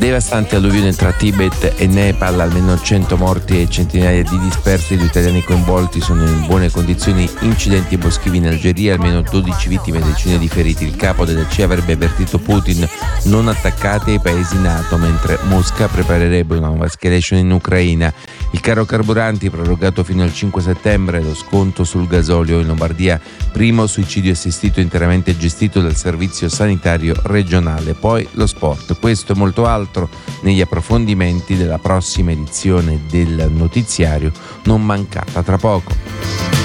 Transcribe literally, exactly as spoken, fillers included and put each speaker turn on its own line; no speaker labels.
Devastante alluvione tra Tibet e Nepal, almeno cento morti e centinaia di dispersi. Gli italiani coinvolti sono in buone condizioni. Incidenti boschivi in Algeria, almeno dodici vittime e decine di feriti. Il capo della C I A avrebbe avvertito Putin: non attaccate ai paesi NATO, mentre Mosca preparerebbe una nuova escalation in Ucraina. Il caro carburanti prorogato fino al cinque settembre, lo sconto sul gasolio in Lombardia, primo suicidio assistito interamente gestito dal servizio sanitario regionale. Poi lo sport, questo e molto altro negli approfondimenti della prossima edizione del notiziario, non mancata tra poco.